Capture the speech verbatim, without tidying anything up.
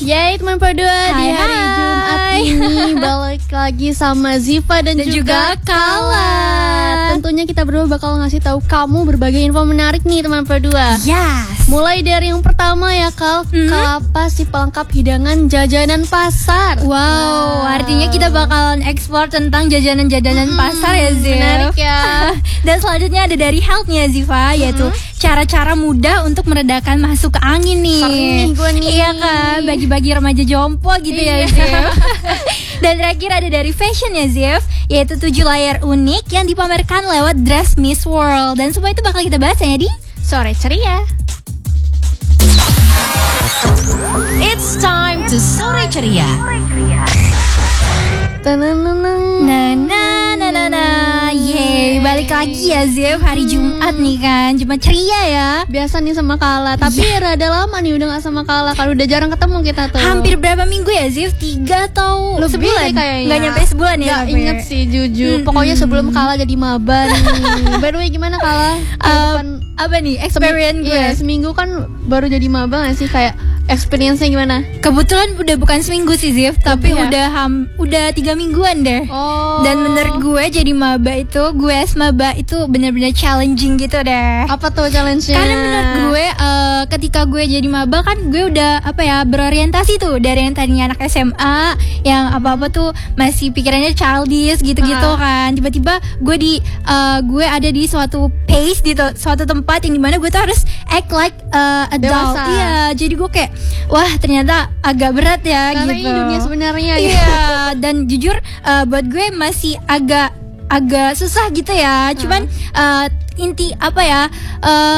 Yeay teman Perdua, di Hai, hari hai. Jumat ini balik lagi sama Ziva dan, Dan juga juga Kala. Kala. Tentunya kita berdua bakal ngasih tahu kamu berbagai info menarik nih teman Perdua. Yes. Mulai dari yang pertama ya Kal, Mhm. apa sih pelengkap hidangan jajanan pasar? Wow, artinya kita bakalan explore tentang jajanan-jajanan Hmm, pasar ya, Ziv. menarik ya. Dan selanjutnya ada dari health-nya Ziva, yaitu cara-cara mudah untuk meredakan masuk ke angin nih. Sering nih gua nih. Iya kan, bagi-bagi remaja jompo gitu ya, Iya. Ziv. Dan terakhir ada dari fashion ya, Ziv, yaitu tujuh layer unik yang dipamerkan lewat Dress Miss World. Dan semua itu bakal kita bahas ya di Sore ceria. It's time to Sore Ceria. Tanananang. Na na na na na. Yeay, balik lagi ya Ziv, hari Jumat nih kan. Jumat ceria ya. Biasa nih sama Kala, tapi rada lama nih udah gak sama Kala. Kalau udah jarang ketemu kita tuh. Hampir berapa minggu ya Ziv? Tiga atau Lebih sebulan? deh kayaknya. Nggak nyampe sebulan ya? Gak tapi? inget sih jujur. Mm-mm. Pokoknya sebelum Kala jadi maba nih. By the way gimana Kala? Um, Kehidupan apa nih semi- experience gue? Iya, seminggu kan baru jadi maba gak sih? Kayak experience-nya gimana? Kebetulan udah bukan seminggu sih Ziv, tapi ya? udah ham, udah tiga mingguan deh. Oh. Dan menurut gue jadi maba itu, gue as maba itu bener-bener challenging gitu deh. apa tuh challenge-nya? Karena menurut gue uh, ketika gue jadi maba kan gue udah apa ya berorientasi tuh dari yang tadinya anak S M A yang apa-apa tuh masih pikirannya childish gitu-gitu Ah. kan. Tiba-tiba gue di uh, gue ada di suatu pace di to- suatu tempat yang dimana gue tuh harus act like uh, adult. Dewasa. Iya, jadi gue kayak wah ternyata agak berat ya Karena gitu. ini dunia sebenarnya gitu. Iya, dan jujur uh, buat gue masih agak agak susah gitu ya. Cuman uh, inti apa ya? Uh,